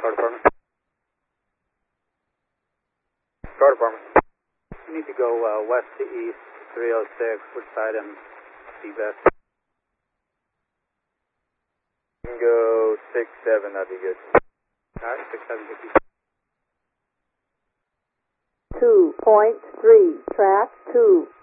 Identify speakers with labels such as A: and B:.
A: Car department. Car department. You need to go west to east, 306. Which side am be best?
B: You can go 6-7, that'd be good.
A: Alright, 6-7,
C: 2.3, track 2.